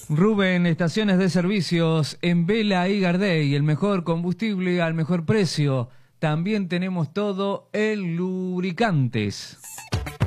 Rubén, estaciones de servicios en Vela y Gardey, el mejor combustible al mejor precio. También tenemos todo en lubricantes.